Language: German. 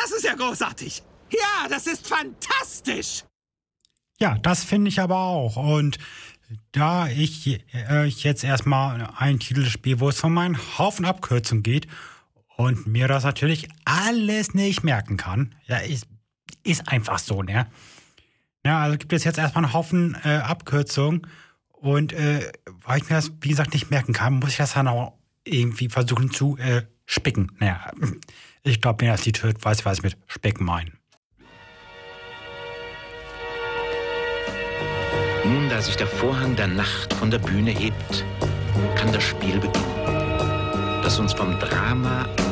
Das ist ja großartig. Ja, das ist fantastisch. Ja, das finde ich aber auch. Und da ich jetzt erstmal einen Titel spiele, wo es von meinen Haufen Abkürzungen geht und mir das natürlich alles nicht merken kann, ja, ist einfach so, ne? Ja, also gibt es jetzt erstmal einen Haufen Abkürzungen und weil ich mir das, wie gesagt, nicht merken kann, muss ich das dann auch irgendwie versuchen zu spicken. Naja, ich glaube, wenn das Lied hört, weiß ich, was ich mit Specken meine. Nun, da sich der Vorhang der Nacht von der Bühne hebt, kann das Spiel beginnen, das uns vom Drama